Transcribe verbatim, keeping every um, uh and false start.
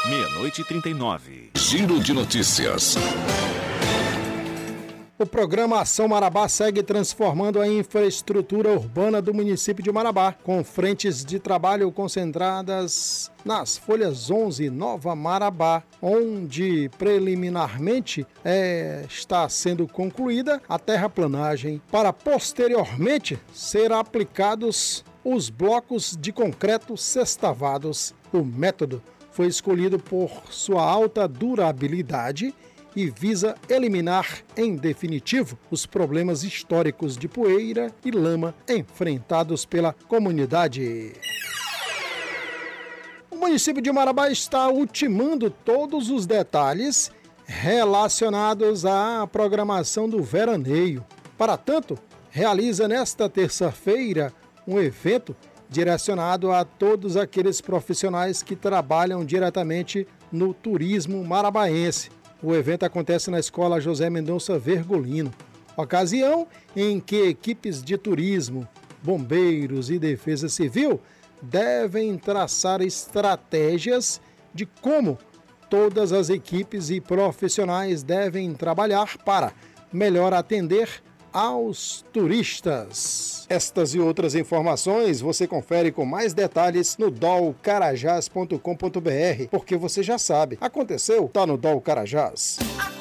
Meia-noite e trinta e nove. Giro de notícias. O programa Ação Marabá segue transformando a infraestrutura urbana do município de Marabá, com frentes de trabalho concentradas nas folhas onze Nova Marabá, onde preliminarmente é, está sendo concluída a terraplanagem, para posteriormente ser aplicados os blocos de concreto sextavados. O método foi escolhido por sua alta durabilidade e visa eliminar, em definitivo, os problemas históricos de poeira e lama enfrentados pela comunidade. O município de Marabá está ultimando todos os detalhes relacionados à programação do veraneio. Para tanto, realiza nesta terça-feira um evento direcionado a todos aqueles profissionais que trabalham diretamente no turismo marabaense. O evento acontece na Escola José Mendonça Vergolino, ocasião em que equipes de turismo, bombeiros e defesa civil devem traçar estratégias de como todas as equipes e profissionais devem trabalhar para melhor atender aos turistas. Estas e outras informações você confere com mais detalhes no dol carajás ponto com ponto br, porque você já sabe, aconteceu, tá no Dol Carajás.